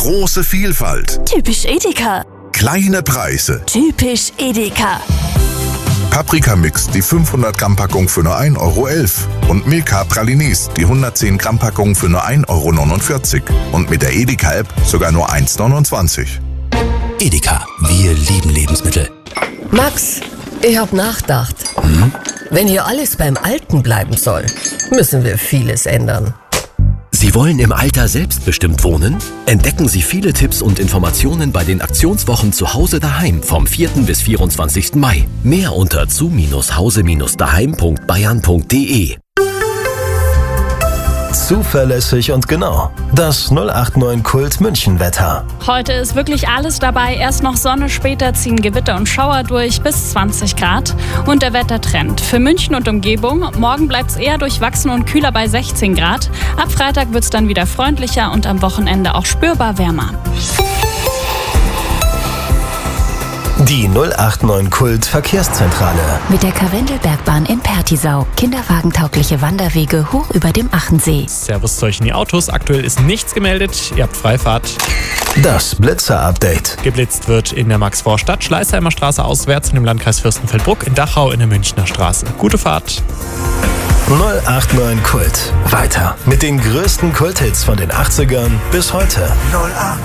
Große Vielfalt. Typisch Edeka. Kleine Preise. Typisch Edeka. Paprikamix, die 500 Gramm Packung für nur 1,11 € und Milka Pralinis, die 110 Gramm Packung für nur 1,49 € und mit der Edeka-App sogar nur 1,29 €. Edeka, wir lieben Lebensmittel. Max, ich hab nachgedacht. Wenn hier alles beim Alten bleiben soll, müssen wir vieles ändern. Sie wollen im Alter selbstbestimmt wohnen? Entdecken Sie viele Tipps und Informationen bei den Aktionswochen zu Hause daheim vom 4. bis 24. Mai. Mehr unter zu-hause-daheim.bayern.de. Zuverlässig und genau. Das 089 Kult München Wetter. Heute ist wirklich alles dabei. Erst noch Sonne, später ziehen Gewitter und Schauer durch bis 20 Grad. Und der Wettertrend für München und Umgebung. Morgen bleibt es eher durchwachsen und kühler bei 16 Grad. Ab Freitag wird es dann wieder freundlicher und am Wochenende auch spürbar wärmer. Die 089 Kult Verkehrszentrale. Mit der Karwendelbergbahn in Pertisau. Kinderwagentaugliche Wanderwege hoch über dem Achensee. Servus zu euch in die Autos. Aktuell ist nichts gemeldet. Ihr habt Freifahrt. Das Blitzer-Update. Geblitzt wird in der Max-Vorstadt, Schleißheimer Straße auswärts und im Landkreis Fürstenfeldbruck, in Dachau in der Münchner Straße. Gute Fahrt. 089 Kult. Weiter mit den größten Kulthits von den 80ern bis heute. 089.